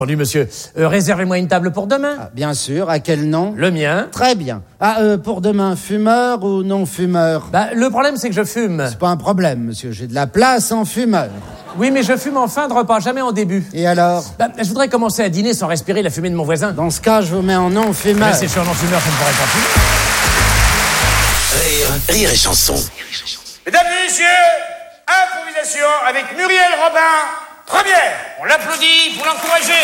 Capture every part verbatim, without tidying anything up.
Entendu, monsieur. Euh, réservez-moi une table pour demain. Ah, bien sûr. À quel nom? Le mien. Très bien. Ah, euh, pour demain, fumeur ou non fumeur? Bah, le problème, c'est que je fume. C'est pas un problème, monsieur. J'ai de la place en fumeur. Oui, mais je fume en fin de repas, jamais en début. Et alors? Bah, je voudrais commencer à dîner sans respirer la fumée de mon voisin. Dans ce cas, je vous mets en non fumeur. Mais si je suis en non-fumeur, je ne pourrais pas fumer. Rire, rire et chanson. Mesdames et messieurs, improvisation avec Muriel Robin. Première, on l'applaudit pour l'encourager.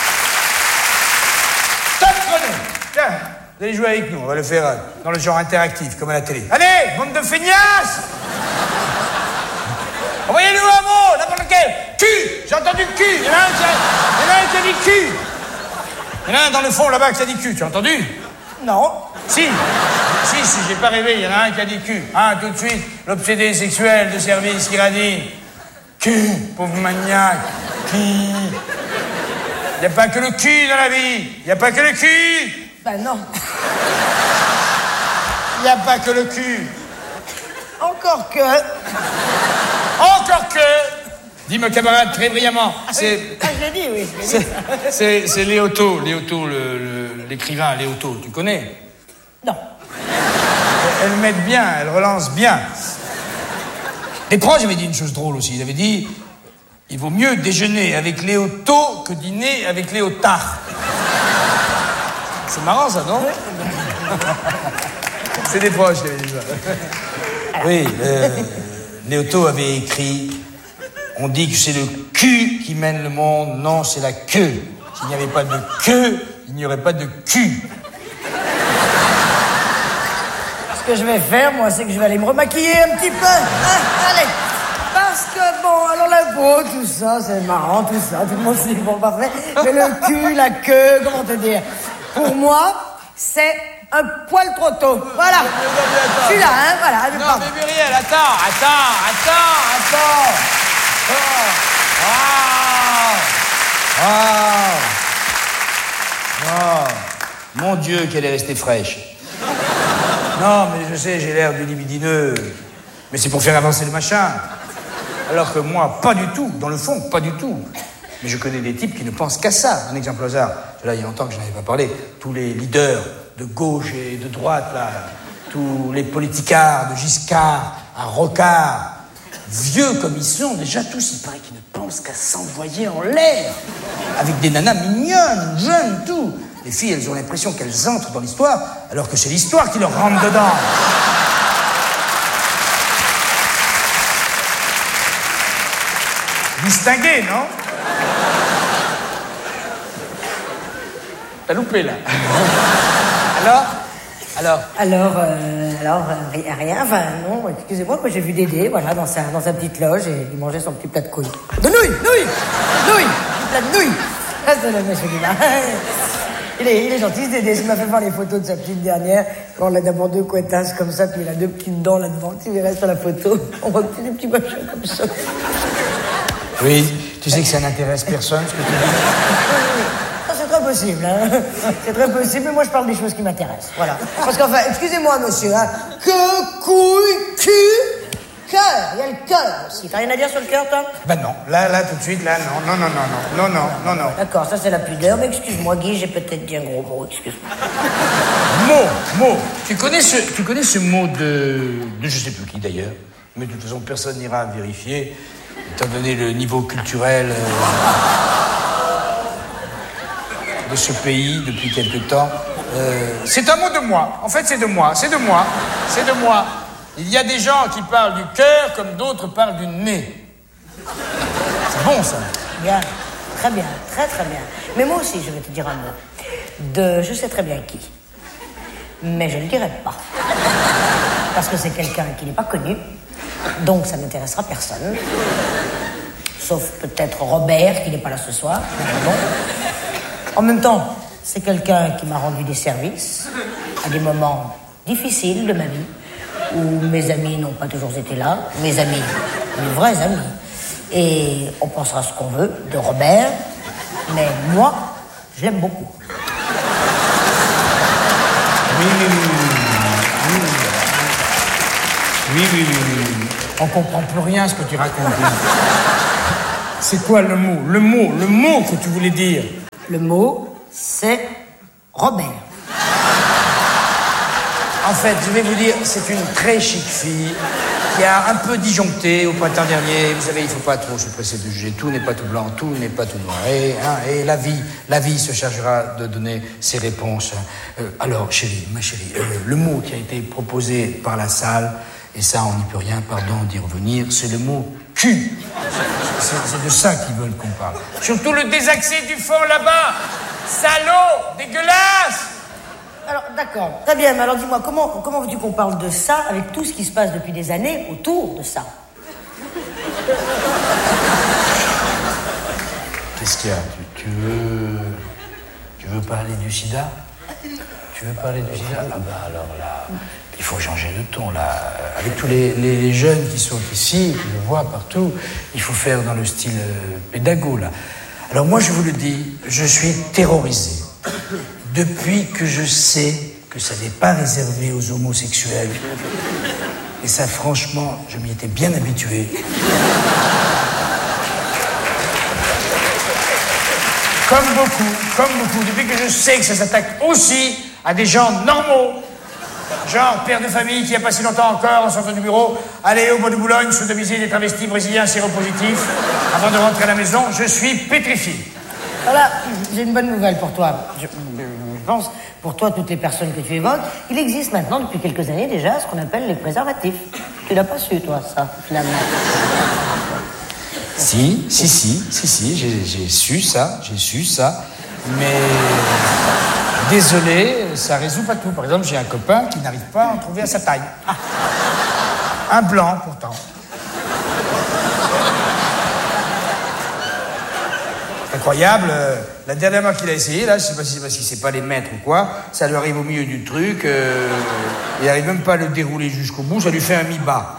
Top chrono. Tiens, vous allez jouer avec nous, on va le faire dans le genre interactif, comme à la télé. Allez, bande de feignasses. Envoyez-nous un mot, n'importe lequel. Cul, j'ai entendu cul. Il y en a un qui a, il y en a un qui a dit cul. Il y en a un dans le fond là-bas qui a dit cul, tu as entendu? Non. Si, si, si, j'ai pas rêvé, il y en a un qui a dit cul. Un, tout de suite, l'obsédé sexuel de service qui radine. Cul, pauvre maniaque. Qui? Il n'y a pas que le cul dans la vie. Il n'y a pas que le cul. Ben non. Il n'y a pas que le cul. Encore que... Encore que... Dis-moi, camarade, très brillamment. C'est... Ah, je l'ai dit, oui. Je l'ai dit. C'est, c'est Léoto, Léoto, le, le, l'écrivain Léoto. Tu connais? Non. Elle, elle m'aide bien, elle relance bien. Les proches avaient dit une chose drôle aussi. Ils avaient dit, il vaut mieux déjeuner avec Léoto que dîner avec Léotard. C'est marrant ça, non? C'est des proches qui avaient dit ça. Oui, euh, Léoto avait écrit, on dit que c'est le cul qui mène le monde. Non, c'est la queue. S'il n'y avait pas de queue, il n'y aurait pas de cul. Ce que je vais faire, moi, c'est que je vais aller me remaquiller un petit peu. Hein, allez. Parce que, bon, alors la peau, tout ça, c'est marrant, tout ça. Tout le monde se dit, bon, parfait. Mais le cul, la queue, comment te dire? Pour moi, c'est un poil trop tôt. Voilà. Je suis là, hein, voilà. Non, pardon. Mais Muriel, attends, attends, attends, attends. Oh. Oh. Oh. Mon Dieu, qu'elle est restée fraîche. Non, mais je sais, j'ai l'air du libidineux. Mais c'est pour faire avancer le machin. Alors que moi, pas du tout. Dans le fond, pas du tout. Mais je connais des types qui ne pensent qu'à ça. Un exemple au hasard. Là, il y a longtemps que je n'en avais pas parlé. Tous les leaders de gauche et de droite, là. Tous les politicards, de Giscard à Rocard. Vieux comme ils sont, déjà tous, il paraît qu'ils ne pensent qu'à s'envoyer en l'air. Avec des nanas mignonnes, jeunes, tout. Les filles, elles ont l'impression qu'elles entrent dans l'histoire, alors que c'est l'histoire qui leur rentre dedans. Distingué, non? T'as loupé, là. Alors? Alors? Alors, euh, alors, euh, rien, enfin, non, excusez-moi, moi j'ai vu Dédé, voilà, dans sa, dans sa petite loge, et il mangeait son petit plat de couilles. De nouilles, nouilles, nouilles, petit plat de nouilles. Ah, c'est le monsieur qui m'a... Il est, il est gentil, Dédé. Il m'a fait voir les photos de sa petite dernière. On a d'abord deux couettasses comme ça, puis il a deux petites dents là-devant. Tu verras sur la photo. On voit que des petits machins comme ça. Oui, tu sais que ça n'intéresse personne, ce que tu dis. Ah, c'est très possible, hein. C'est très possible, mais moi je parle des choses qui m'intéressent. Voilà. Parce qu'enfin, excusez-moi, monsieur, hein. Que, couille, cul, cœur. Il y a le cœur aussi. T'as rien à dire sur le cœur, toi? Ben non. Là, là, tout de suite, là, non, non, non, non, non, non, non, non, non. D'accord, ça c'est la pudeur, mais excuse-moi, Guy, j'ai peut-être dit un gros mot, excuse-moi. Mot, mot. Tu connais ce, tu connais ce mot de, de je sais plus qui d'ailleurs, mais de toute façon personne n'ira vérifier, étant donné le niveau culturel euh, de ce pays depuis quelque temps. Euh, c'est un mot de moi. En fait, c'est de moi. C'est de moi. C'est de moi. Il y a des gens qui parlent du cœur comme d'autres parlent du nez. C'est bon, ça. Bien, très bien, très très bien. Mais moi aussi, je vais te dire un mot. De je sais très bien qui. Mais je ne le dirai pas. Parce que c'est quelqu'un qui n'est pas connu. Donc ça n'intéressera personne. Sauf peut-être Robert, qui n'est pas là ce soir. Bon. En même temps, c'est quelqu'un qui m'a rendu des services à des moments difficiles de ma vie, où mes amis n'ont pas toujours été là. Mes amis, mes vrais amis. Et on pensera ce qu'on veut de Robert, mais moi, je l'aime beaucoup. Oui, oui, oui, oui. Oui, oui, oui, oui. On comprend plus rien ce que tu racontes. C'est quoi le mot? Le mot, le mot que tu voulais dire? Le mot, c'est Robert. En fait, je vais vous dire, c'est une très chic fille qui a un peu disjoncté au printemps dernier. Vous savez, il ne faut pas trop se presser de juger. Tout n'est pas tout blanc, tout n'est pas tout noir. Et, hein, et la vie, la vie se chargera de donner ses réponses. Euh, alors, chérie, ma chérie, euh, le mot qui a été proposé par la salle, et ça, on n'y peut rien, pardon d'y revenir, c'est le mot cul. C'est, c'est de ça qu'ils veulent qu'on parle. Surtout le désaxé du fond là-bas. Salaud, dégueulasse. Alors, d'accord, très bien, mais alors dis-moi, comment, comment veux-tu qu'on parle de ça avec tout ce qui se passe depuis des années autour de ça? Qu'est-ce qu'il y a? tu, tu veux... Tu veux parler du sida? Tu veux parler du sida? Ah bah alors là, il faut changer de ton, là. Avec tous les, les, les jeunes qui sont ici, qui le voient partout, il faut faire dans le style euh, pédago, là. Alors moi, je vous le dis, je suis terrorisé. Depuis que je sais que ça n'est pas réservé aux homosexuels. Et ça, franchement, je m'y étais bien habitué. Comme beaucoup, comme beaucoup, depuis que je sais que ça s'attaque aussi à des gens normaux. Genre père de famille qui a passé longtemps encore en sortant du bureau, aller au bois de Boulogne sodomiser des travestis brésiliens séropositifs avant de rentrer à la maison, je suis pétrifié. Voilà, j'ai une bonne nouvelle pour toi. Je, je pense, pour toi, toutes les personnes que tu évoques, il existe maintenant, depuis quelques années déjà, ce qu'on appelle les préservatifs. Tu l'as pas su, toi, ça, finalement. Si, si, si, si, si, j'ai, j'ai su ça, j'ai su ça, mais... Désolé, ça résout pas tout. Par exemple, j'ai un copain qui n'arrive pas à en trouver à sa taille. Ah. Un blanc, pourtant. Incroyable, euh, la dernière fois qu'il a essayé, là, je sais pas si c'est parce qu'il sait pas les mettre ou quoi, ça lui arrive au milieu du truc, euh, il arrive même pas à le dérouler jusqu'au bout, ça lui fait un mi-bas.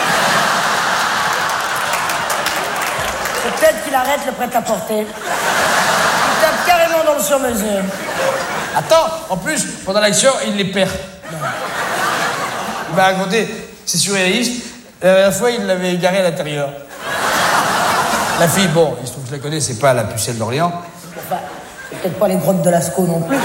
Peut-être qu'il arrête le prêt-à-porter. Il tape carrément dans le sur-mesure. Attends, en plus, pendant l'action, il les perd. Il m'a raconté, c'est surréaliste, la dernière fois, il l'avait garé à l'intérieur. La fille, bon, il se trouve que je la connais, c'est pas la pucelle d'Orléans. Enfin, c'est peut-être pas les grottes de Lascaux non plus.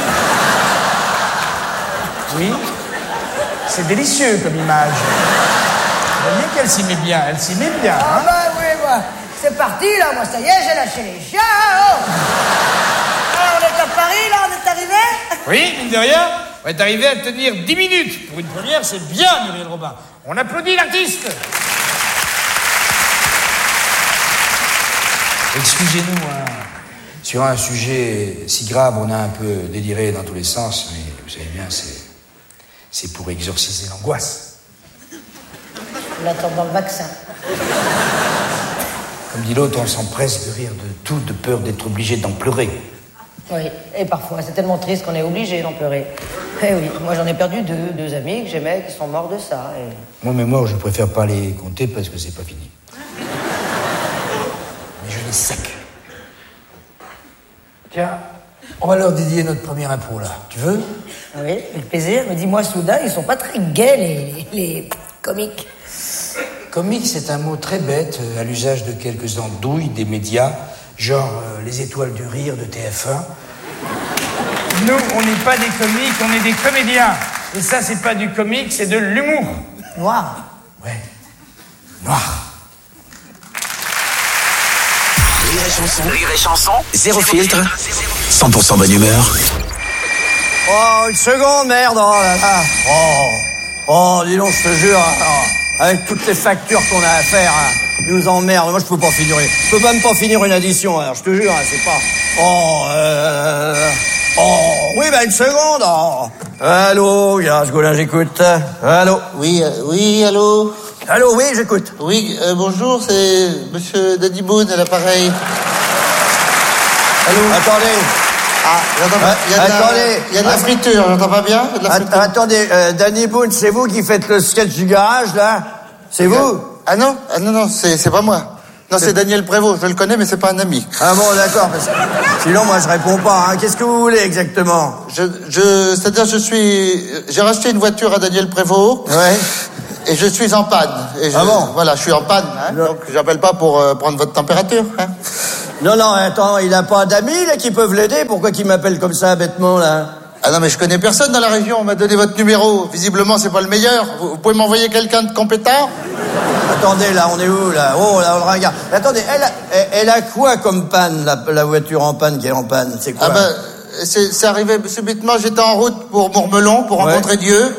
Oui, c'est délicieux comme image. Vous voyez qu'elle s'y met bien, elle s'y met bien. Ah hein bah oui, moi, c'est parti, là, moi, ça y est, j'ai lâché les chiens. Oh. Ah, on est à Paris, là, on est arrivé. Oui, mine de rien, on est arrivé à tenir dix minutes. Pour une première, c'est bien, Muriel Robin. On applaudit l'artiste. Excusez-nous, hein. Sur un sujet si grave, on a un peu déliré dans tous les sens, mais vous savez bien, c'est, c'est pour exorciser l'angoisse. On l'attend dans le vaccin. Comme dit l'autre, on s'empresse de rire de tout, de peur d'être obligé d'en pleurer. Oui, et parfois, c'est tellement triste qu'on est obligé d'en pleurer. Eh oui, moi j'en ai perdu deux, deux amis que j'aimais qui sont morts de ça. Et... Moi, mais moi, je préfère pas les compter parce que c'est pas fini. Mais je les sec. Tiens, on va leur dédier notre première impro, là. Tu veux? Oui, avec plaisir. Mais dis-moi, soudain, ils sont pas très gays, les, les comiques. Comique, c'est un mot très bête, à l'usage de quelques andouilles des médias, genre euh, les étoiles du rire de T F un. Nous, on n'est pas des comiques, on est des comédiens. Et ça, c'est pas du comique, c'est de l'humour. Noir. Ouais. Noir. Rire et chanson. Rire et chanson. Zéro filtre. cent pour cent bonne humeur. Oh, une seconde, merde. Oh là là. Oh, oh dis donc, je te jure. Oh, avec toutes les factures qu'on a à faire, hein, ils nous emmerdent. Moi, je peux pas finir. Je peux même pas finir une addition. Alors, je te jure, hein, c'est pas. Oh, euh... Oh, oui, bah une seconde. Oh. Allô, Gage Gaulin, j'écoute. Allô. Oui, euh, oui, allô. Allô, oui, j'écoute. Oui, euh, bonjour, c'est Monsieur Danny Boone à l'appareil. Allô. Attendez. Ah, j'entends pas. Il y a de la, Attendez. il y a de la friture, j'entends pas bien. Il y a de la friture. Attendez, euh, Danny Boone, c'est vous qui faites le sketch du garage, là? C'est vous? Ah non, ah non, non, c'est, c'est pas moi. Non, c'est Daniel Prévost, je le connais, mais c'est pas un ami. Ah bon, d'accord, parce que sinon, moi, je réponds pas, hein. Qu'est-ce que vous voulez, exactement? Je, je, c'est-à-dire, je suis, j'ai racheté une voiture à Daniel Prévost. Ouais. Et je suis en panne. Et je, ah bon? Voilà, je suis en panne, hein. Donc, j'appelle pas pour euh, prendre votre température, hein. Non, non, attends, il a pas d'amis, là, qui peuvent l'aider? Pourquoi qu'il m'appelle comme ça, bêtement, là? Ah non, mais je connais personne dans la région. On m'a donné votre numéro. Visiblement, c'est pas le meilleur. Vous, vous pouvez m'envoyer quelqu'un de compétent? Attendez, là, on est où, là? Oh, là, on le regarde. Attendez, elle a, elle, elle a quoi comme panne, la, la voiture en panne qui est en panne? C'est quoi? Ah ben, c'est, c'est arrivé subitement. J'étais en route pour Mourmelon, pour Ouais. rencontrer Dieu.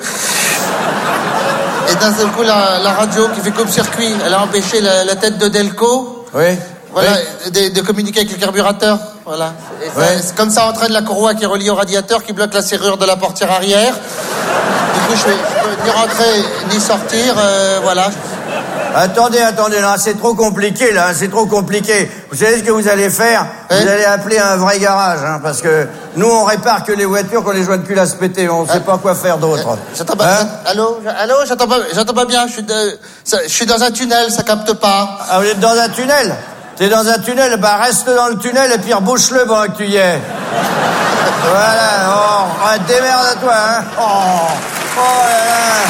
Et d'un seul coup, la, la radio qui fait coupe-circuit, elle a empêché la, la tête de Delco. Oui. Voilà, Oui. de, de communiquer avec le carburateur. Voilà. Et ça, Ouais. c'est comme ça entraîne la courroie qui est reliée au radiateur qui bloque la serrure de la portière arrière. Du coup, je, fais, je peux ni rentrer ni sortir. Euh, voilà. Attendez, attendez, là, c'est trop compliqué, là, c'est trop compliqué. Vous savez ce que vous allez faire? Hein? Vous allez appeler un vrai garage, hein, parce que nous, on répare que les voitures qu'on les joint depuis la S P T, on sait Hein? pas quoi faire d'autre. J'entends pas. Hein? j'ent- Allô, j'en- allô, j'entends pas. J'entends pas bien. Je suis, de, ça- je suis dans un tunnel, ça capte pas. Ah, vous êtes dans un tunnel? T'es dans un tunnel? Bah, reste dans le tunnel et puis rebouche-le pendant que tu y es. Voilà, oh, ouais, démerde à toi, hein. Oh, oh là là.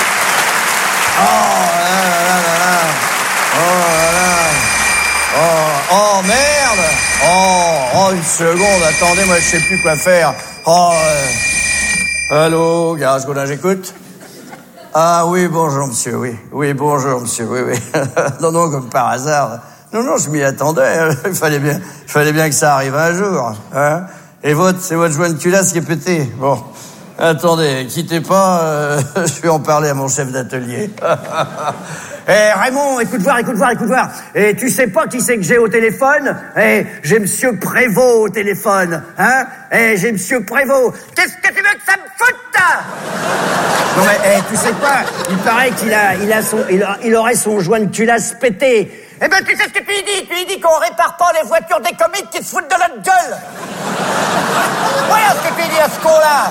Oh là là là là. Oh là là. Oh, oh merde. Oh, oh, une seconde, attendez, moi je sais plus quoi faire. Oh, euh... allô, garage Gaudin, j'écoute. Ah oui, bonjour monsieur, oui. Oui, bonjour monsieur, oui, oui. Non, non, comme par hasard. Non, non, je m'y attendais. Il fallait bien, il fallait bien que ça arrive un jour. Hein. Et votre, c'est votre joint de culasse qui est pété. Bon, attendez, quittez pas, euh, je vais en parler à mon chef d'atelier. Eh, Raymond, écoute voir, écoute voir, écoute voir. Et tu sais pas qui c'est que j'ai au téléphone? Eh, j'ai monsieur Prévost au téléphone, hein? Eh, j'ai monsieur Prévost. Qu'est-ce que tu veux que ça me foute, là? Non mais, eh, tu sais quoi? Il paraît qu'il a, il a son, il, a- il aurait son joint de culasse pété. Eh ben, tu sais ce que tu lui dis? Tu lui dis qu'on répare pas les voitures des comiques qui se foutent de notre gueule. Voilà ce que tu lui dis à ce con-là.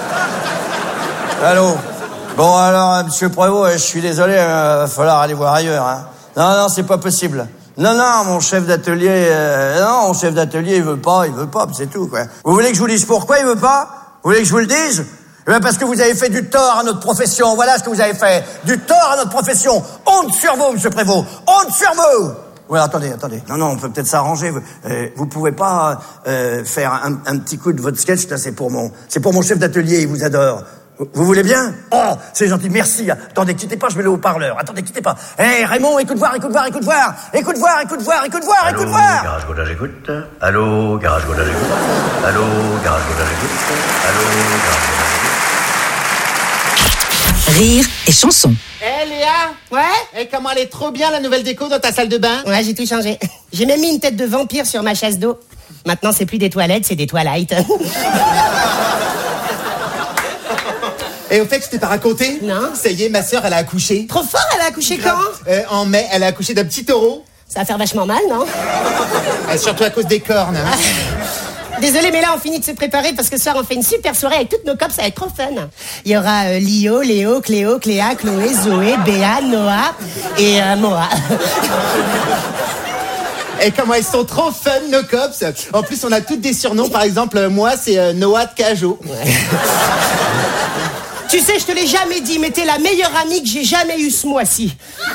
Allô? Bon, alors, euh, monsieur Prévost, je suis désolé, il euh, va falloir aller voir ailleurs, hein. Non, non, c'est pas possible. Non, non, mon chef d'atelier, euh, non, mon chef d'atelier, il veut pas, il veut pas, c'est tout, quoi. Vous voulez que je vous dise pourquoi il veut pas? Vous voulez que je vous le dise? Eh ben, parce que vous avez fait du tort à notre profession, voilà ce que vous avez fait. Du tort à notre profession. Honte sur vous, monsieur Prévost. Honte sur vous! Ouais, attendez, attendez. Non, non, on peut peut-être s'arranger. Vous, euh, vous pouvez pas euh, faire un, un petit coup de votre sketch, là, c'est pour mon, c'est pour mon chef d'atelier, il vous adore. Vous, vous voulez bien? Oh, c'est gentil, merci. Attendez, quittez pas, je mets le haut-parleur. Attendez, quittez pas. Hé, hey, Raymond, écoute voir, écoute voir, écoute voir. Écoute voir, écoute voir, écoute voir, Allô, écoute voir. Garage Gaudin, j'écoute. Allô, Garage Gaudin, j'écoute. Allô, Garage Gaudin, j'écoute. Allô, Garage Gaudin, j'écoute. Rire et chanson. Eh Léa. Ouais? Eh, comment elle est trop bien la nouvelle déco dans ta salle de bain. Ouais, j'ai tout changé. J'ai même mis une tête de vampire sur ma chasse d'eau. Maintenant, c'est plus des toilettes, c'est des Twilight. Et au fait, je t'ai pas raconté? Non. Ça y est, ma sœur, elle a accouché. Trop fort, elle a accouché quand? Euh, en mai, elle a accouché d'un petit taureau. Ça va faire vachement mal, non? Euh, surtout à cause des cornes. Hein. Désolé, mais là, on finit de se préparer parce que ce soir, on fait une super soirée avec toutes nos cops, ça va être trop fun. Il y aura euh, Lio, Léo, Cléo, Cléa, Chloé, Zoé, Béa, Noah et euh, Moa. Et comment elles sont trop fun, nos cops. En plus, on a toutes des surnoms. Par exemple, euh, moi, c'est euh, Noah de Cajot. Ouais. Tu sais, je te l'ai jamais dit, mais t'es la meilleure amie que j'ai jamais eue ce mois-ci.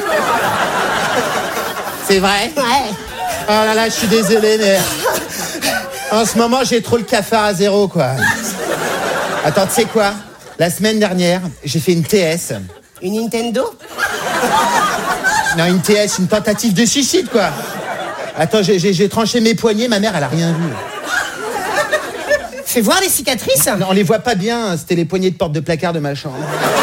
C'est vrai? Ouais. Oh là là, je suis désolé, mais... En ce moment, j'ai trop le cafard à zéro, quoi. Attends, tu sais quoi? La semaine dernière, j'ai fait une T S. Une Nintendo? Non, une T S, une tentative de suicide, quoi. Attends, j'ai, j'ai, j'ai tranché mes poignets, ma mère, elle a rien vu. Fais voir les cicatrices. Non, on les voit pas bien, c'était les poignées de porte de placard de ma chambre.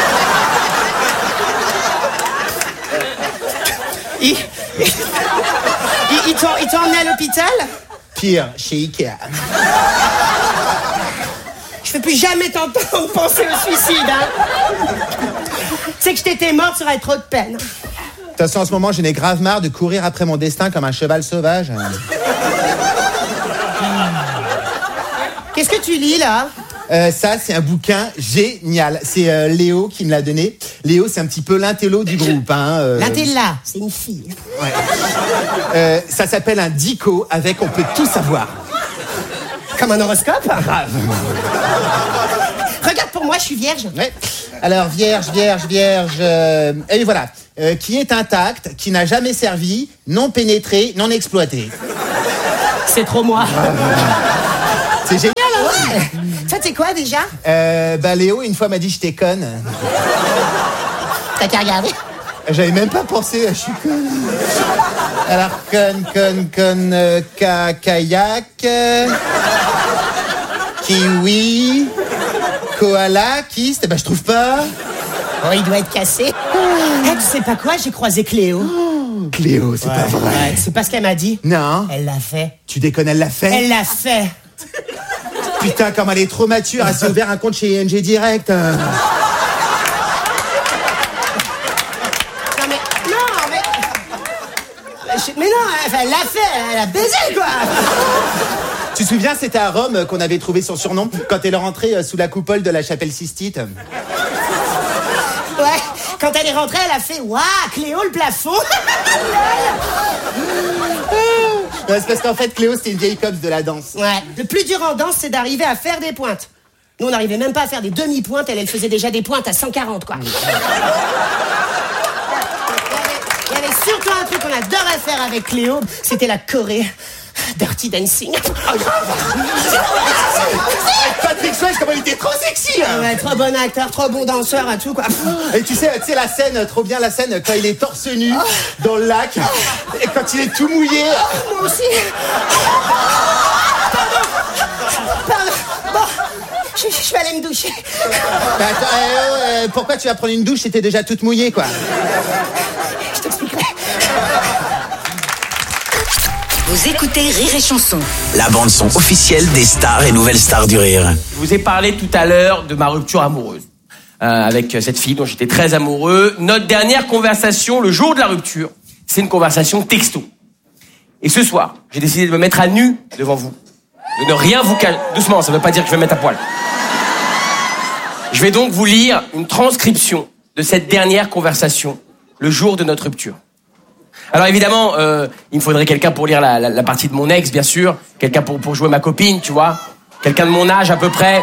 Il... Il, il t'ont il t'ont emmené à l'hôpital? Pire, chez Ikea. Je peux plus jamais t'entendre penser au suicide, hein. C'est que je t'étais morte, ça aurait trop de peine. De toute façon, en ce moment, j'en ai grave marre de courir après mon destin comme un cheval sauvage. Qu'est-ce que tu lis, là? Euh, ça, c'est un bouquin génial. C'est euh, Léo qui me l'a donné. Léo, c'est un petit peu l'intello du groupe. Hein, euh... L'intella, c'est une fille. Ouais. Euh, ça s'appelle un dico avec On peut tout savoir. Comme un horoscope? Grave. Regarde pour moi, je suis vierge. Ouais. Alors, vierge, vierge, vierge... Euh... Et voilà. Euh, qui est intact, qui n'a jamais servi, non pénétré, non exploité. C'est trop moi. C'est génial, hein? Ouais. Ça, c'est quoi, déjà? Euh, bah, Léo, une fois, m'a dit « je t'ai conne ». T'as qu'à regarder. J'avais même pas pensé, je suis conne. Alors, conne, conne, conne, euh, ka, kayak, euh, kiwi, koala, kyste, bah je trouve pas. Oh, il doit être cassé. Eh, tu sais pas quoi, j'ai croisé Cléo. Oh, Cléo, c'est ouais, pas vrai. Ouais, c'est pas ce qu'elle m'a dit. Non. Elle l'a fait. Tu déconnes, elle l'a fait? Elle l'a fait. Putain, comme elle est trop mature, elle s'est ouvert un compte chez I N G Direct. Mais non, elle l'a fait, elle a baisé, quoi. Tu te souviens, c'était à Rome qu'on avait trouvé son surnom quand elle est rentrée sous la coupole de la chapelle Sistite. Ouais, quand elle est rentrée, elle a fait « Waouh, Cléo, le plafond !» C'est parce qu'en fait, Cléo, c'était une vieille copse de la danse. Ouais, le plus dur en danse, c'est d'arriver à faire des pointes. Nous, on n'arrivait même pas à faire des demi-pointes, elle, elle faisait déjà des pointes à cent quarante, quoi. Il y avait surtout un truc qu'on adorait faire avec Cléo, c'était la Corée. Dirty Dancing. Patrick Swayze, comment il était trop sexy, hein. Ouais, trop bon acteur, trop bon danseur et tout, quoi. Et tu sais, tu sais la scène, trop bien la scène, quand il est torse nu dans le lac, et quand il est tout mouillé. Moi aussi. Pardon. Pardon. Bon, je, je vais aller me doucher. Bah, attends, euh, euh, pourquoi tu vas prendre une douche si t'es déjà toute mouillée, quoi? Je t'expliquerai. Vous écoutez Rire et Chanson. La bande-son officielle des stars et nouvelles stars du rire. Je vous ai parlé tout à l'heure de ma rupture amoureuse. Euh, avec cette fille dont j'étais très amoureux. Notre dernière conversation, le jour de la rupture, c'est une conversation texto. Et ce soir, j'ai décidé de me mettre à nu devant vous. De ne rien vous cacher. Doucement, ça ne veut pas dire que je vais me mettre à poil. Je vais donc vous lire une transcription de cette dernière conversation, le jour de notre rupture. Alors évidemment, euh, il me faudrait quelqu'un pour lire la, la, la partie de mon ex, bien sûr. Quelqu'un pour, pour jouer ma copine, tu vois. Quelqu'un de mon âge à peu près.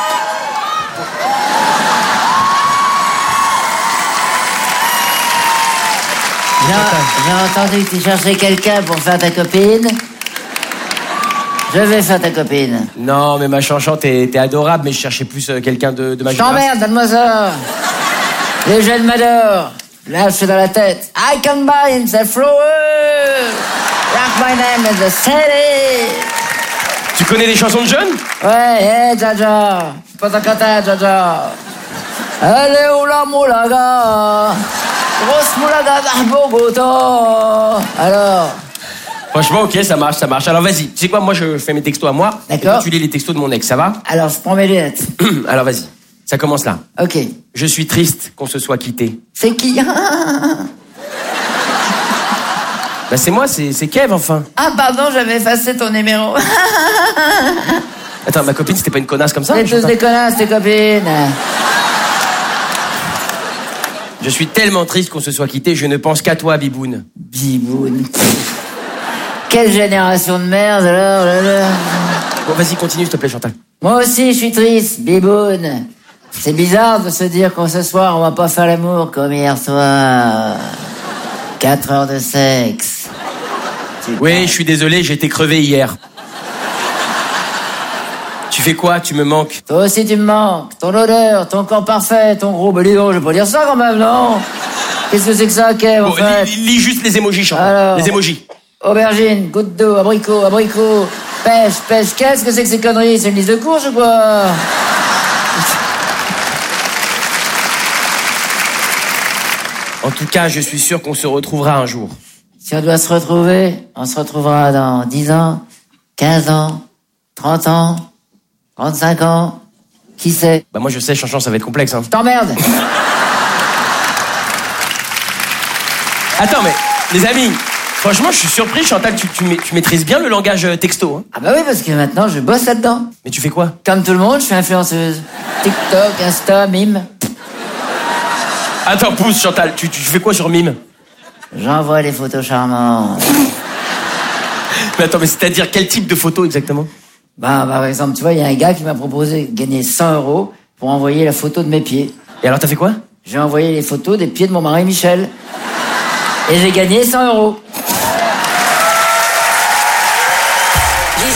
J'ai entendu que tu cherchais quelqu'un pour faire ta copine. Je vais faire ta copine. Non, mais ma chanchante, t'es, t'es adorable, mais je cherchais plus euh, quelqu'un de, de ma Je génération. t'emmerde, donne-moi ça. Les jeunes m'adorent. Là, je suis dans la tête. I can buy in the flower. Like my name is the city. Tu connais des chansons de jeunes? Ouais, hé, hey, Jaja. Pas ta cata, Jaja. Elle est où la moulaga? Grosse moulaga d'Arbogoto. Alors? Franchement, ok, ça marche, ça marche. Alors vas-y, tu sais quoi, moi je fais mes textos à moi. D'accord. Et toi, tu lis les textos de mon ex, ça va? Alors, je prends mes lunettes. Alors vas-y, ça commence là. Ok. Je suis triste qu'on se soit quittés. C'est qui? Bah c'est moi, c'est, c'est Kev, enfin. Ah, pardon, j'avais effacé ton numéro. Attends, ma copine, c'était pas une connasse comme ça? C'est tous des connasses, tes copines. Je suis tellement triste qu'on se soit quittés, je ne pense qu'à toi, Biboun. Biboun. Quelle génération de merde, alors, là, là. Bon, vas-y, continue, s'il te plaît, Chantal. Moi aussi, je suis triste, Biboun. C'est bizarre de se dire qu'en ce soir, on va pas faire l'amour comme hier soir. Quatre heures de sexe. Oui, je suis désolé, j'ai été crevé hier. Tu fais quoi? Tu me manques? Toi aussi, tu me manques. Ton odeur, ton corps parfait, ton gros belidon, je vais pas dire ça quand même, non? Qu'est-ce que c'est que ça, Kev, en bon, fait? lis, lis juste les émojis, Chantal. Alors, les émojis. Aubergine, goutte d'eau, abricot, abricot, pêche, pêche. Qu'est-ce que c'est que ces conneries? C'est une liste de courses ou quoi? En tout cas, je suis sûr qu'on se retrouvera un jour. Si on doit se retrouver, on se retrouvera dans dix ans, quinze ans, trente ans, trente-cinq ans. Qui sait? Bah moi je sais, Chanchon, ça va être complexe. Hein. Je t'emmerde. Attends, mais les amis, franchement, je suis surpris, Chantal, tu, tu, tu maîtrises bien le langage texto. Hein. Ah bah oui, parce que maintenant, je bosse là-dedans. Mais tu fais quoi? Comme tout le monde, je suis influenceuse. TikTok, Insta, Mime. Attends, pousse, Chantal, tu, tu fais quoi sur Mime? J'envoie les photos charmantes. Mais attends, mais c'est-à-dire quel type de photo exactement? Bah, bah, par exemple, tu vois, il y a un gars qui m'a proposé de gagner cent euros pour envoyer la photo de mes pieds. Et alors, t'as fait quoi? J'ai envoyé les photos des pieds de mon mari Michel. Et j'ai gagné cent euros.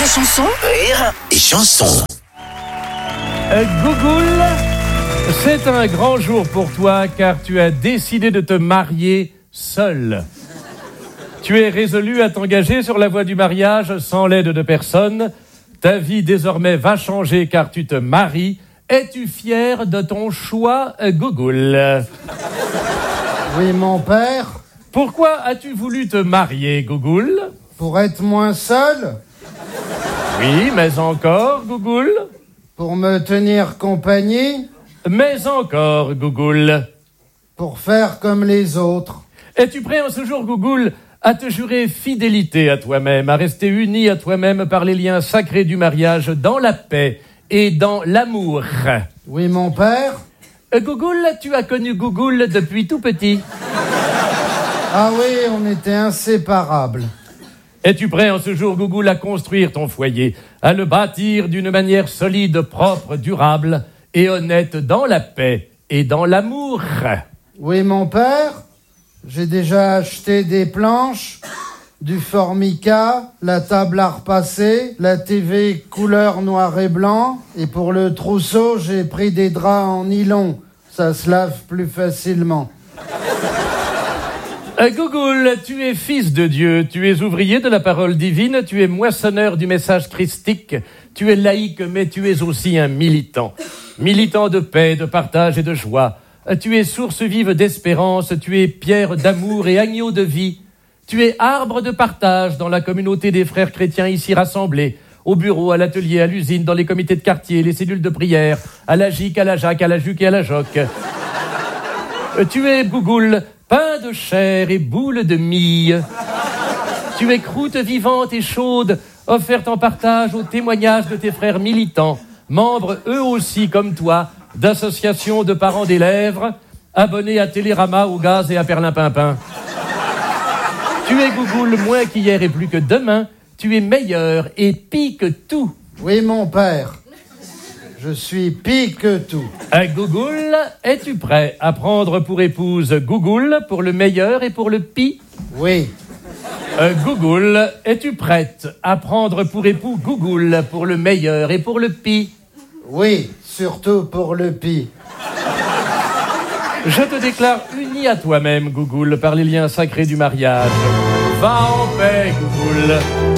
et Chanson. Rire et chanson. Euh, Gougoul, c'est un grand jour pour toi car tu as décidé de te marier seul. Tu es résolu à t'engager sur la voie du mariage sans l'aide de personne. Ta vie désormais va changer car tu te maries. Es-tu fier de ton choix, Gougoul? Oui, mon père. Pourquoi as-tu voulu te marier, Gougoul? Pour être moins seul. Oui, mais encore, Gougoul? Pour me tenir compagnie. Mais encore, Gougoul? Pour faire comme les autres. Es-tu prêt en ce jour, Gougoul, à te jurer fidélité à toi-même, à rester uni à toi-même par les liens sacrés du mariage dans la paix et dans l'amour? Oui, mon père. Euh, Gougoul, tu as connu Gougoul depuis tout petit. Ah oui, on était inséparables. Es-tu prêt en ce jour, Gougoul, à construire ton foyer, à le bâtir d'une manière solide, propre, durable et honnête dans la paix et dans l'amour? Oui, mon père. J'ai déjà acheté des planches, du formica, la table à repasser, la T V couleur noir et blanc. Et pour le trousseau, j'ai pris des draps en nylon. Ça se lave plus facilement. Euh, Gougoul, tu es fils de Dieu, tu es ouvrier de la parole divine, tu es moissonneur du message christique, tu es laïque, mais tu es aussi un militant. Militant de paix, de partage et de joie. Euh, tu es source vive d'espérance, tu es pierre d'amour et agneau de vie. Tu es arbre de partage dans la communauté des frères chrétiens ici rassemblés, au bureau, à l'atelier, à l'usine, dans les comités de quartier, les cellules de prière, à la J I C, à la J A C, à la J U C et à la J O C. Euh, tu es, Gougoul, pain de chair et boule de mie. Tu es croûte vivante et chaude, offerte en partage au témoignage de tes frères militants, membres eux aussi comme toi, d'associations de parents d'élèves, abonnés à Télérama, au gaz et à Perlimpinpin. Tu es, Gougoul, moins qu'hier et plus que demain, tu es meilleur et pis que tout. Oui, mon père. Je suis pis que tout. À Gougoul, es-tu prêt à prendre pour épouse Gougoul pour le meilleur et pour le pis? Oui. Euh, Gougoul, es-tu prête à prendre pour époux Gougoul pour le meilleur et pour le pis? Oui, surtout pour le pis. Je te déclare uni à toi-même, Gougoul, par les liens sacrés du mariage. Va en paix, Gougoul.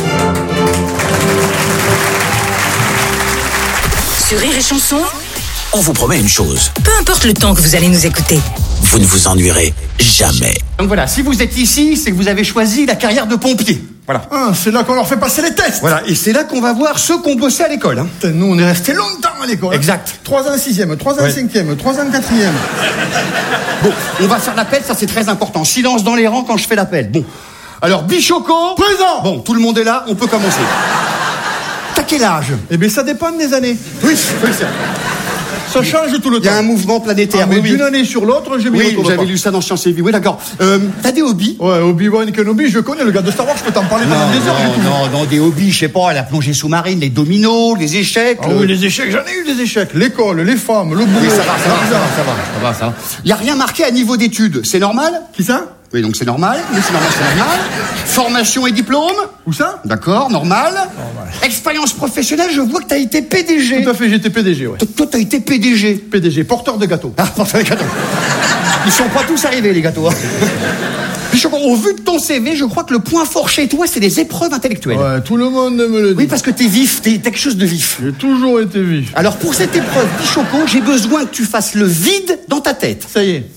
Sur Rire et Chanson, On vous promet une chose. peu importe le temps que vous allez nous écouter. Vous ne vous ennuierez jamais. Donc voilà, si vous êtes ici, c'est que vous avez choisi la carrière de pompier. Voilà. Ah, c'est là qu'on leur fait passer les tests. Voilà, et c'est là qu'on va voir ceux qui ont bossé à l'école. Hein. Putain, nous, on est restés longtemps à l'école. Hein. Exact. Trois ans en sixième, trois ans en Ouais. cinquième, trois ans en quatrième. Bon, on va faire l'appel, ça c'est très important. Silence dans les rangs quand je fais l'appel. Bon. Alors, Bichoco. Présent. Bon, tout le monde est là, on peut commencer. T'as quel âge? Eh bien, ça dépend des années. Oui, oui, c'est... Ça change tout le temps. Il y a un mouvement planétaire. Ah, mais oui, oui. d'une année sur l'autre, j'ai mis Oui, le tour de j'avais pas. lu ça dans Sciences et Vie. Oui, d'accord. Euh, t'as des hobbies? Ouais, Obi-Wan Kenobi, je connais, le gars de Star Wars, je peux t'en parler pendant des heures. j'ai tout vu. non, non, des hobbies, je sais pas, la plongée sous-marine, les dominos, les échecs. Ah le- oui, les échecs, j'en ai eu des échecs. L'école, les femmes, le boulot. Oui, ça va, ça va, ça l'argent. va, ça va, ça va, ça va. Il y a rien marqué à niveau d'études, c'est normal? Qui ça? Oui, donc c'est normal. Oui, c'est normal, c'est normal. Formation et diplôme? Où ça? D'accord, normal. Expérience professionnelle, je vois que t'as été P D G. Tout à fait, j'étais P D G, ouais. T- Toi, t'as été P D G. P D G, porteur de gâteaux. Ah, porteur de gâteaux. Ils sont pas tous arrivés, les gâteaux. hein. Puis, je- au vu de ton C V, je crois que le point fort chez toi, c'est les épreuves intellectuelles. Ouais, tout le monde me le dit. Oui, parce que t'es vif, t'es t'as quelque chose de vif. J'ai toujours été vif. Alors, pour cette épreuve, Bichoco, j'ai besoin que tu fasses le vide dans ta tête. Ça y est.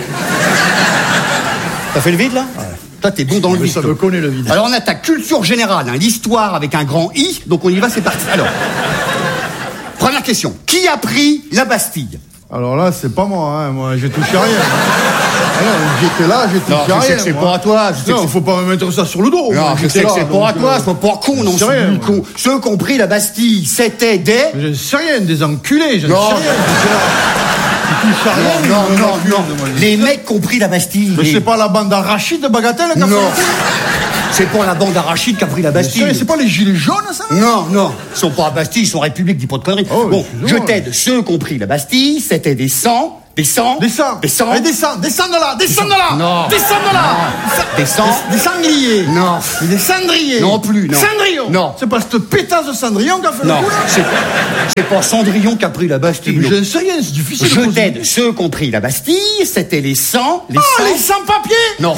T'as fait le vide, là? Toi, t'es bon dans le Mais vide. ça toi. me connaît le vide. Alors, on a ta culture générale, hein, l'histoire avec un grand I, donc on y va, c'est parti. Alors, première question. Qui a pris la Bastille? Alors là, c'est pas moi, hein. Moi, j'ai touché à rien. Ah non, j'étais là, j'ai touché Non, à je sais rien. que c'est moi. pas à toi. Je sais que Non, c'est- faut pas me mettre ça sur le dos. Non, moi, je j'étais sais que là, c'est pas à donc, toi, euh, sois pas con, non, je sais c'est rien, nul moi. con. Ceux qui ont pris la Bastille, c'était des... Je sais rien, des enculés, je ne sais Non. rien. j'étais là. Je touche à rien. Non, non, je non, m'en non. fous, moi. Les mecs qui ont pris la Bastille. Mais les- c'est pas la bande d'Arachide de Bagatelle qui a Non. fait ça. C'est pas la bande Arachide qui a pris la Bastille. C'est c'est pas les gilets jaunes, ça? Non, non, ils sont pas à Bastille, ils sont République, dis pas de conneries. Oh, bon, je excuse-moi. t'aide. Ceux qui ont pris la Bastille, c'était des sans Descends. Descends. Descends. Allez, descends, descends de là, descends de là. Non. Descends de là. Descends. Des, des sangliers. Non. Des cendriers. Non plus, non. Cendrillon. Non. C'est pas cette pétasse de Cendrillon qui a fait Non, le coup, là. c'est, c'est pas Cendrillon qui a pris la Bastille. Mais non. je sais rien, c'est difficile. Je de poser. t'aide. Ceux qui ont pris la Bastille, c'était les sans... Les Ah, sans... les sans-papiers. Non.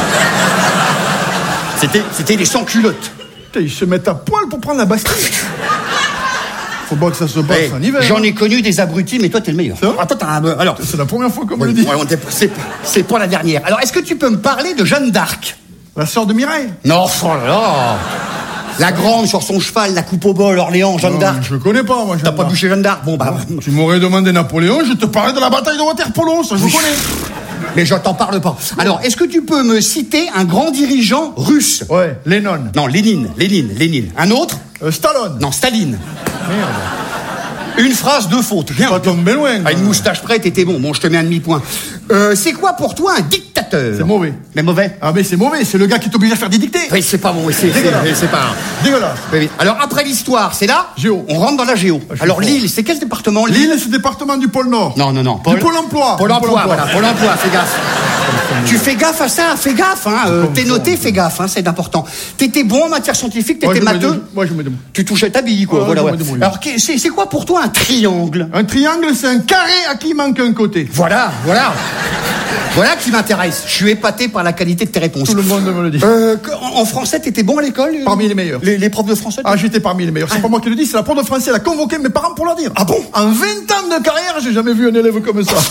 C'était, c'était les sans-culottes. Putain, ils se mettent à poil pour prendre la Bastille. Faut pas que ça se passe Hey, en hiver. j'en hein. ai connu des abrutis, mais toi, t'es le meilleur. Attends, t'as un... Alors, C'est la première fois qu'on me oui, le dit. ouais, on t'est- c'est, c'est pas la dernière. Alors, est-ce que tu peux me parler de Jeanne d'Arc? La sœur de Mireille. Non, oh là là. La grande sur son cheval, la coupe au bol, Orléans, Jeanne Non, d'Arc. Je le connais pas, moi. T'as pas touché Jeanne d'Arc? Bon, bah... Tu m'aurais demandé Napoléon, je te parlais de la bataille de Waterpolo, ça je Oui. le connais. Mais je t'en parle pas. Alors, est-ce que tu peux me citer un grand dirigeant russe? Ouais, Lennon. Non, Lénine, Lénine, Lénine. Un autre? Euh, Stallone. Non, Staline. Merde. Une phrase, deux fautes. Bien. Pas tombé loin. À une moustache prête, t'étais bon. Bon, je te mets un demi-point. Euh, c'est quoi pour toi un dictateur? C'est mauvais. Mais mauvais? Ah mais c'est mauvais, c'est le gars qui est obligé à faire des dictées. Oui, c'est pas bon. Oui, c'est, c'est, Dégueulasse. c'est pas... Dégueulasse. Oui, oui. Alors, après l'histoire, c'est là? Géo. On rentre dans la géo. je suis Alors, fort. Lille, c'est quel département? L'île, c'est le département du pôle Nord. Non, non, non. Du pôle emploi. Pôle Du emploi, voilà. Pôle emploi, fais gaffe. Tu fais gaffe à ça, fais gaffe. Hein. Euh, t'es noté, fais gaffe, hein, c'est important. T'étais bon en matière scientifique, Moi, t'étais je me matheux. dé- Moi, je me débrouille. Tu touchais ta bille, quoi. Ouais, voilà, je me ouais. débrouille. Alors, qu'est- c'est, c'est quoi pour toi un triangle? Un triangle, c'est un carré à qui manque un côté. Voilà, voilà. Voilà qui m'intéresse. Je suis épaté par la qualité de tes réponses. Tout le monde me le dit. Euh, que- en, en français, t'étais bon à l'école? Parmi les meilleurs. Les, les profs de français? Ah, j'étais parmi les meilleurs. C'est pas moi qui le dis, c'est la prof de français. Elle a convoqué mes parents pour leur dire. Ah bon? En vingt ans de carrière, j'ai jamais vu un élève comme ça.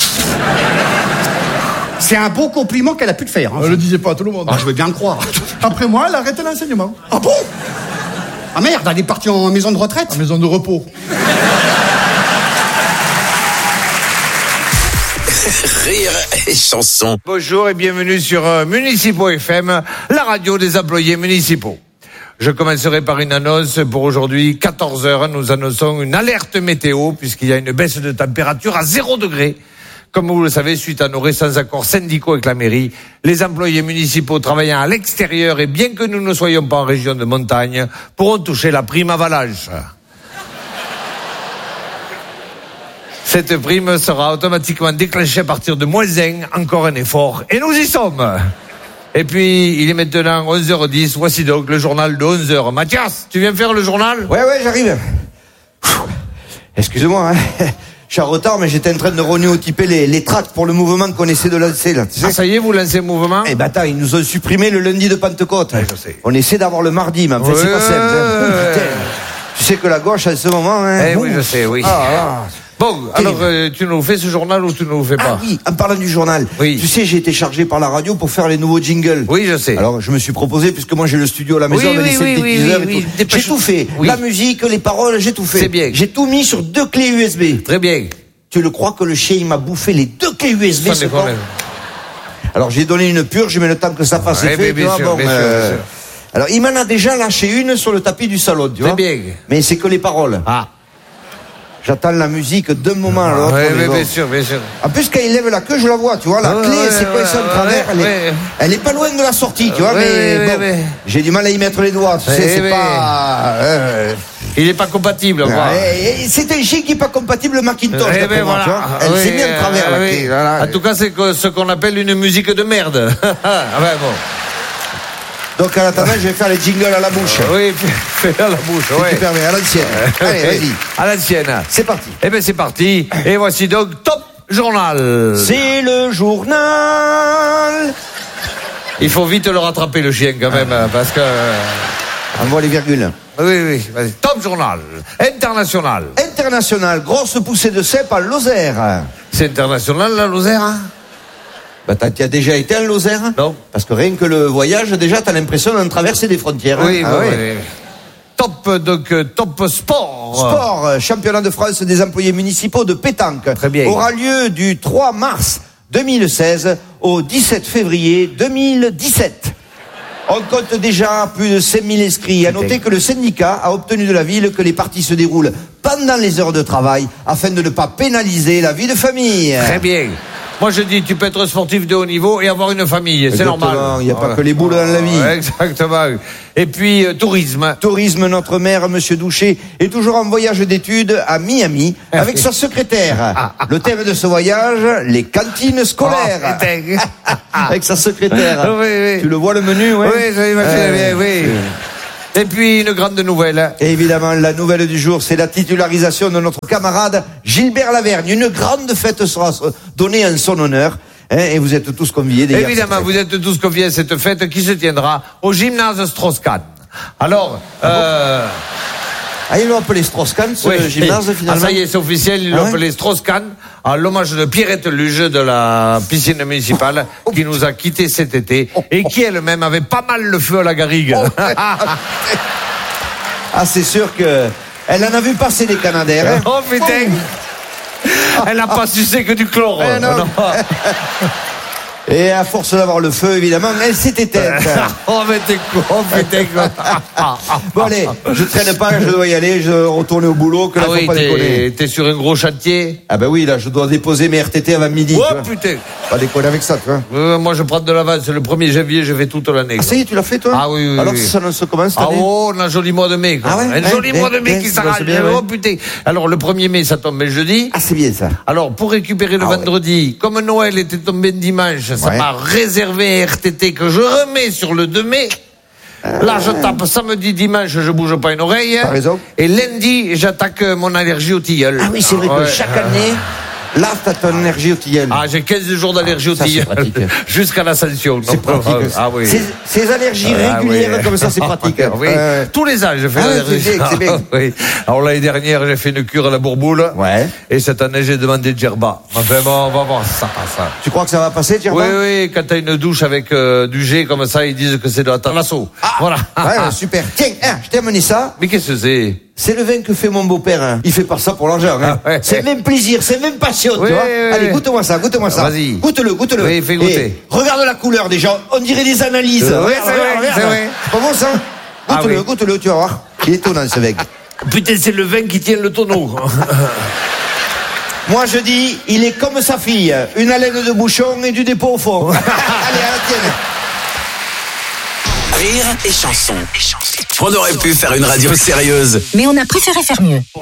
C'est un beau compliment qu'elle a pu te faire. Hein. Elle le disait pas à tout le monde. Ah, je veux bien le croire. Après moi, elle a arrêté l'enseignement. Ah bon? Ah merde, elle est partie en maison de retraite? En maison de repos. Rire et chanson. Bonjour et bienvenue sur euh, Municipaux F M, la radio des employés municipaux. Je commencerai par une annonce pour aujourd'hui, quatorze heures. Nous annonçons une alerte météo puisqu'il y a une baisse de température à zéro degré. Comme vous le savez, suite à nos récents accords syndicaux avec la mairie, les employés municipaux travaillant à l'extérieur et bien que nous ne soyons pas en région de montagne, pourront toucher la prime avalanche. Cette prime sera automatiquement déclenchée à partir de moins un, encore un effort. Et nous y sommes. Et puis, il est maintenant onze heures dix, voici donc le journal de onze heures. Mathias, tu viens faire le journal? Ouais, ouais, j'arrive. Excusez-moi, hein. Je suis en retard, mais j'étais en train de renouer les, les tracts pour le mouvement qu'on essaie de lancer, là. Tu sais Ah, ça y est, vous lancez le mouvement? Eh ben attends, ils nous ont supprimé le lundi de Pentecôte. Ouais, je sais. On essaie d'avoir le mardi, mais en fait, c'est pas simple. hein. Putain. Tu sais que la gauche, à ce moment... Hein, Eh oui, ouh. je sais, oui. Ah, ah. Bon, alors, euh, tu nous fais ce journal ou tu ne nous fais pas? Ah oui, en parlant du journal. Oui. Tu sais, j'ai été chargé par la radio pour faire les nouveaux jingles. Oui, je sais. Alors, je me suis proposé, puisque moi j'ai le studio à la maison, Oui, avec oui, les oui, synthétiseurs oui, oui, et oui, tout. dépêche- J'ai tout fait. Oui. La musique, les paroles, j'ai tout fait. C'est bien. J'ai tout mis sur deux clés U S B. Très bien. Tu le crois que le chien, il m'a bouffé les deux clés U S B, Sans ce déconner. con. Alors, j'ai donné une purge, mais le temps que ça fasse Ouais, effet, bien tu vois, sûr, bon, bien sûr, euh, bien sûr. Alors, il m'en a déjà lâché une sur le tapis du salon, tu Très vois. bien. Mais c'est que les paroles. Ah. J'attends la musique d'un moment à l'autre. Oui, mais oui, bon. bien sûr, bien sûr. En plus, quand il lève la queue, je la vois, tu vois. La Ouais, clé, ouais, c'est ouais, coincée en ouais, travers. Elle, ouais. est, elle est pas loin de la sortie, tu vois. Ouais, mais ouais, bon, ouais. j'ai du mal à y mettre les doigts. Tu Ouais, sais, c'est ouais. pas. euh, Il n'est pas compatible, moi. et- et c'est un chien qui est pas compatible Macintosh, Eh d'après ben moi, tu vois. Elle Oui, s'est mis en travers, euh, la oui. clé. Voilà. En tout cas, c'est que- ce qu'on appelle une musique de merde. Ah ouais, bon. Donc, en attendant, je vais faire les jingles à la bouche. Oui, fais à la bouche, Si ouais. tu permets, à l'ancienne. Allez, vas-y. À l'ancienne. C'est parti. Eh ben c'est parti. Et voici donc Top Journal. C'est le journal. Il faut vite le rattraper, le chien, quand même, parce que... On voit les virgules. Oui, oui, vas-y. Top Journal. International. International, grosse poussée de cèpe à Lozère. C'est international, la Lozère, hein? Bah, t'as, tu as déjà été en Lozère? Non. Parce que rien que le voyage, déjà, t'as l'impression d'en traverser des frontières. Oui, hein. bah, Ah oui, ouais. oui. Top, donc, euh, top sport. Sport, euh, championnat de France des employés municipaux de pétanque. Très bien. Aura lieu du trois mars deux mille seize au dix-sept février deux mille dix-sept. On compte déjà plus de cinq mille inscrits. À noter que le syndicat a obtenu de la ville que les parties se déroulent pendant les heures de travail afin de ne pas pénaliser la vie de famille. Très bien. Moi, je dis, tu peux être sportif de haut niveau et avoir une famille. C'est normal. Il n'y a pas que les boules dans la vie. Ouais, exactement. Et puis, euh, tourisme. Tourisme, notre maire, Monsieur Douché, est toujours en voyage d'études à Miami avec sa secrétaire. Le thème de ce voyage, les cantines scolaires. Oh, avec sa secrétaire. Oui, oui. Tu le vois le menu, ouais? Oui, je l'imagine Euh, bien, oui. Et puis, une grande nouvelle. Et évidemment, la nouvelle du jour, c'est la titularisation de notre camarade Gilbert Lavergne. Une grande fête sera donnée en son honneur. Hein, et vous êtes tous conviés. D'ailleurs, Évidemment, vous êtes tous conviés à cette fête qui se tiendra au gymnase Strauss-Kahn. Alors, euh... Ah, ils l'ont appelé Strauss-Kahn, ce oui. gymnase, finalement. Ah, ça y est, c'est officiel, ils l'ont Ah ouais appelé Strauss-Kahn, à l'hommage de Pierrette Luge de la piscine municipale, qui nous a quittés cet été, et qui elle-même avait pas mal le feu à la garrigue. Ah, c'est sûr que elle en a vu passer des Canadaires. Hein. Oh putain, elle n'a pas sucé que du chlore. Eh non. Non. Et à force d'avoir le feu, évidemment, elle s'est éteinte. Oh, mais t'es con, oh, putain. Bon, allez, je traîne pas, je dois y aller, je dois retourner au boulot, que là, Ah faut oui, pas déconner. t'es, t'es sur un gros chantier. Ah ben oui, là, je dois déposer mes R T T avant midi. Oh tu vois. putain. Pas déconner avec ça, tu vois. Euh, moi, je prends de l'avance, le premier janvier, je vais toute l'année. Ah, ça y est, tu l'as fait, toi? Ah oui, oui. Alors, oui. ça se commence cette Ah année? oh, on a un joli mois de mai, quoi. Ah ouais, un ouais, joli ouais, mois de mai ouais, qui ça s'arrache. bien, ouais. Oh putain. Alors, le premier mai, ça tombe le jeudi. Ah, c'est bien, ça. Alors, pour récupérer le Ah ouais. vendredi, comme Noël était tombé le dimanche, ça Ouais. m'a réservé un R T T que je remets sur le deux mai. Là, je tape samedi, dimanche, je bouge pas une oreille. T'as raison. Et lundi, j'attaque mon allergie au tilleul. Ah oui, c'est vrai Ouais. que chaque année, là, t'as ton énergie au tilleul. Ah, j'ai quinze jours d'allergie au ça, c'est tilleul. pratique. Jusqu'à l'ascension. C'est pratique. Ah oui. Ces, ces allergies Ah, régulières oui. comme ça, c'est pratique. Oui. Euh, Tous les ans, je fais Ah, l'allergie. c'est bien, c'est bien. Oui. Alors l'année dernière, j'ai fait une cure à la bourboule. Ouais. Et cette année, j'ai demandé Djerba. Enfin bon, on va voir ça, ça. Tu crois que ça va passer, Djerba? Oui, oui, quand t'as une douche avec euh, du jet comme ça, ils disent que c'est de la thalasso. Ah, voilà. Ouais, super. Tiens, hein, je t'ai amené ça. Mais qu'est-ce que c'est? C'est le vin que fait mon beau-père. Hein. Il fait pas ça pour l'argent. Hein. Ah ouais. C'est même plaisir, c'est même passion, Oui, tu vois. oui, Allez, oui. goûte-moi ça, goûte-moi ça. Vas-y. Goûte-le, goûte-le. Oui, fais goûter. Et regarde la couleur déjà. On dirait des analyses. Oui, Regarde, c'est regarde, vrai, regarde. c'est vrai. C'est pas bon ça? Ah Goûte-le, oui. goûte-le, tu vas voir. Il est étonnant ce vin. Putain, c'est le vin qui tient le tonneau. Moi je dis, il est comme sa fille. Une haleine de bouchon et du dépôt au fond. Allez, à la tienne. Rire et chanson. On aurait pu faire une radio sérieuse. Mais on a préféré faire mieux.